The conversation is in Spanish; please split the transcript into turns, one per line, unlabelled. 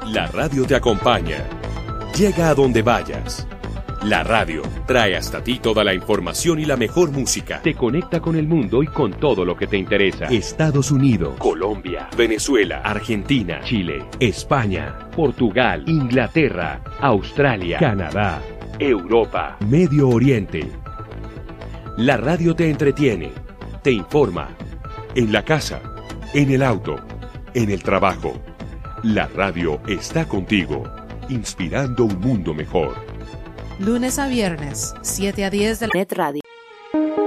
La radio te acompaña. Llega a donde vayas. La radio trae hasta ti toda la información y la mejor música. Te conecta con el mundo y con todo lo que te interesa. Estados Unidos, Colombia, Venezuela, Argentina, Chile, España, Portugal, Inglaterra, Australia, Canadá, Europa, Medio Oriente. La radio te entretiene, te informa. En la casa, en el auto, en el trabajo. La radio está contigo, inspirando un mundo mejor.
Lunes a viernes, 7 a 10 de la Net Radio.